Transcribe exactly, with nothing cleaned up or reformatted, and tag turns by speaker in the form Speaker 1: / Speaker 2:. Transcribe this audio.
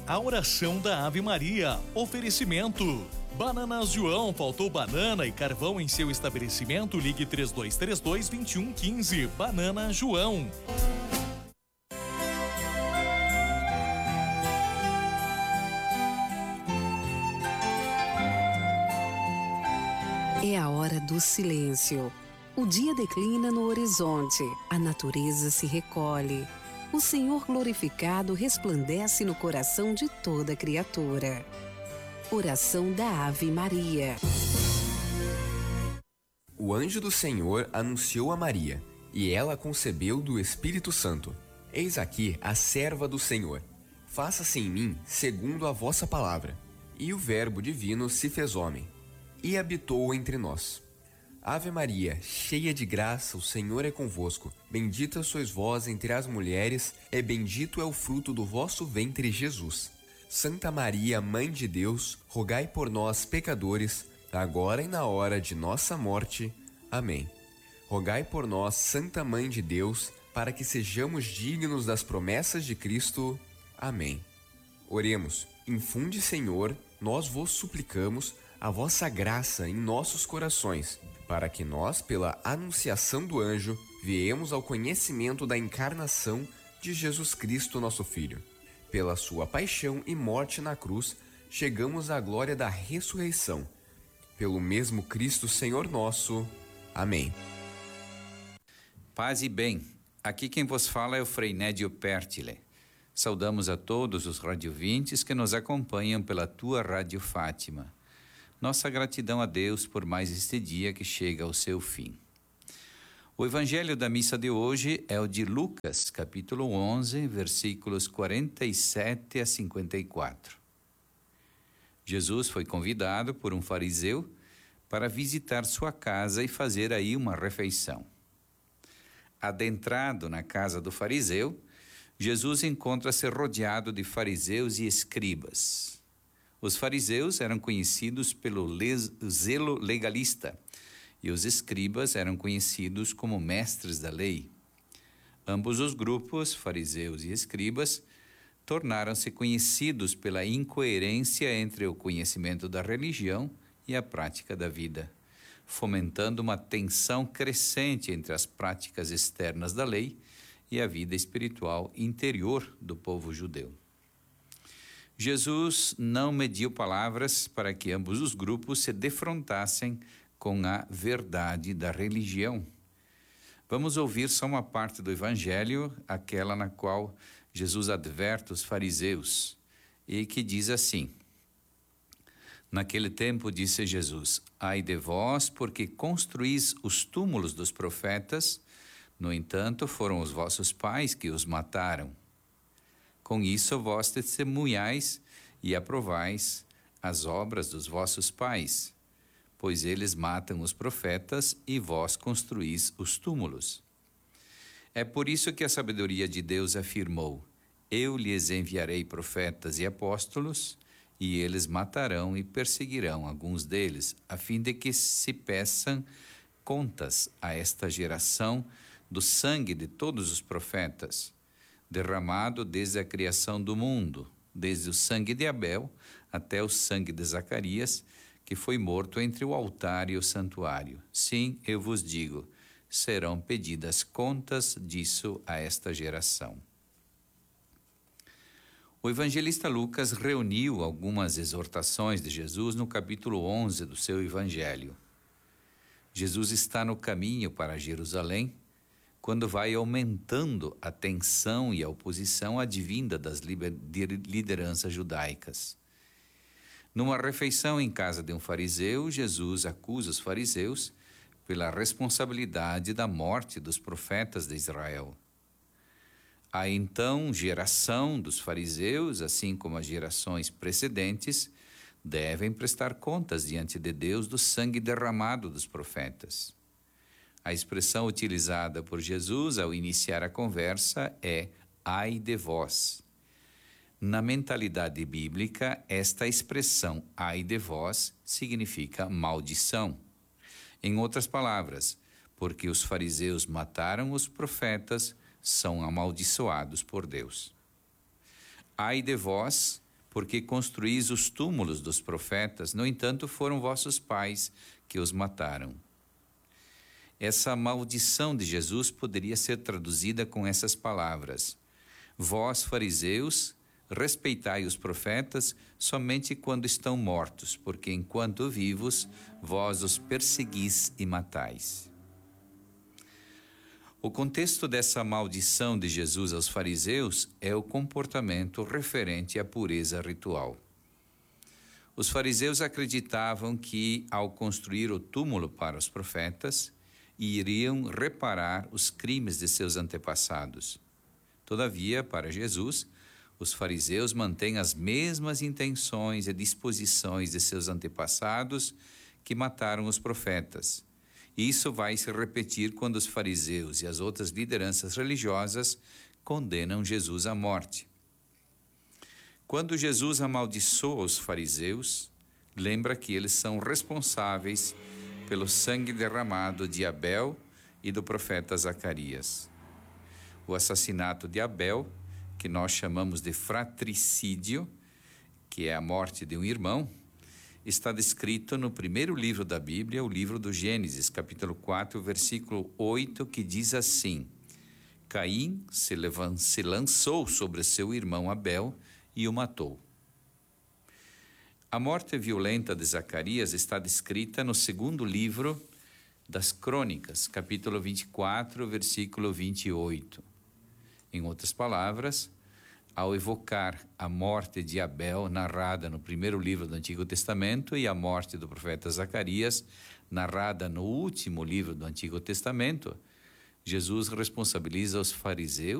Speaker 1: a oração da Ave Maria. Oferecimento: Bananas João, faltou banana e carvão em seu estabelecimento? Ligue três dois três dois, dois um um cinco. Banana João.
Speaker 2: É a hora do silêncio. O dia declina no horizonte, a natureza se recolhe. O Senhor glorificado resplandece no coração de toda criatura. Oração da Ave Maria.
Speaker 3: O anjo do Senhor anunciou a Maria, e ela concebeu do Espírito Santo. Eis aqui a serva do Senhor. Faça-se em mim segundo a vossa palavra. E o Verbo divino se fez homem, e habitou entre nós. Ave Maria, cheia de graça, o Senhor é convosco. Bendita sois vós entre as mulheres, e bendito é o fruto do vosso ventre, Jesus. Santa Maria, Mãe de Deus, rogai por nós, pecadores, agora e na hora de nossa morte. Amém. Rogai por nós, Santa Mãe de Deus, para que sejamos dignos das promessas de Cristo. Amém. Oremos. Infunde, Senhor, nós vos suplicamos, a vossa graça em nossos corações, para que nós, pela anunciação do anjo, viemos ao conhecimento da encarnação de Jesus Cristo, nosso Filho. Pela sua paixão e morte na cruz, chegamos à glória da ressurreição. Pelo mesmo Cristo, Senhor nosso. Amém.
Speaker 4: Paz e bem. Aqui quem vos fala é o Frei Nédio Pertile. Saudamos a todos os radiovintes que nos acompanham pela tua Rádio Fátima. Nossa gratidão a Deus por mais este dia que chega ao seu fim. O evangelho da missa de hoje é o de Lucas, capítulo onze, versículos quarenta e sete a cinquenta e quatro. Jesus foi convidado por um fariseu para visitar sua casa e fazer aí uma refeição. Adentrado na casa do fariseu, Jesus encontra-se rodeado de fariseus e escribas. Os fariseus eram conhecidos pelo zelo legalista e os escribas eram conhecidos como mestres da lei. Ambos os grupos, fariseus e escribas, tornaram-se conhecidos pela incoerência entre o conhecimento da religião e a prática da vida, fomentando uma tensão crescente entre as práticas externas da lei e a vida espiritual interior do povo judeu. Jesus não mediu palavras para que ambos os grupos se defrontassem com a verdade da religião. Vamos ouvir só uma parte do evangelho, aquela na qual Jesus adverte os fariseus, e que diz assim: Naquele tempo disse Jesus: Ai de vós, porque construís os túmulos dos profetas, no entanto foram os vossos pais que os mataram. Com isso vós testemunhais e aprovais as obras dos vossos pais, pois eles matam os profetas e vós construís os túmulos. É por isso que a sabedoria de Deus afirmou: Eu lhes enviarei profetas e apóstolos, e eles matarão e perseguirão alguns deles, a fim de que se peçam contas a esta geração do sangue de todos os profetas, derramado desde a criação do mundo, desde o sangue de Abel até o sangue de Zacarias, que foi morto entre o altar e o santuário. Sim, eu vos digo, serão pedidas contas disso a esta geração. O evangelista Lucas reuniu algumas exortações de Jesus no capítulo onze do seu evangelho. Jesus está no caminho para Jerusalém, quando vai aumentando a tensão e a oposição advinda das lideranças judaicas. Numa refeição em casa de um fariseu, Jesus acusa os fariseus pela responsabilidade da morte dos profetas de Israel. A então geração dos fariseus, assim como as gerações precedentes, devem prestar contas diante de Deus do sangue derramado dos profetas. A expressão utilizada por Jesus ao iniciar a conversa é ai de vós. Na mentalidade bíblica, esta expressão ai de vós significa maldição. Em outras palavras, porque os fariseus mataram os profetas, são amaldiçoados por Deus. Ai de vós, porque construís os túmulos dos profetas, no entanto foram vossos pais que os mataram. Essa maldição de Jesus poderia ser traduzida com essas palavras: vós, fariseus, respeitai os profetas somente quando estão mortos, porque enquanto vivos, vós os perseguis e matais. O contexto dessa maldição de Jesus aos fariseus é o comportamento referente à pureza ritual. Os fariseus acreditavam que, ao construir o túmulo para os profetas, iriam reparar os crimes de seus antepassados. Todavia, para Jesus, os fariseus mantêm as mesmas intenções e disposições de seus antepassados que mataram os profetas. Isso vai se repetir quando os fariseus e as outras lideranças religiosas condenam Jesus à morte. Quando Jesus amaldiçoa os fariseus, lembra que eles são responsáveis pelo sangue derramado de Abel e do profeta Zacarias. O assassinato de Abel, que nós chamamos de fratricídio, que é a morte de um irmão, está descrito no primeiro livro da Bíblia, o livro do Gênesis, capítulo quatro, versículo oito, que diz assim: Caim se, levan- se lançou sobre seu irmão Abel e o matou. A morte violenta de Zacarias está descrita no segundo livro das Crônicas, capítulo vinte e quatro, versículo vinte e oito. Em outras palavras, ao evocar a morte de Abel, narrada no primeiro livro do Antigo Testamento, e a morte do profeta Zacarias, narrada no último livro do Antigo Testamento, Jesus responsabiliza os fariseus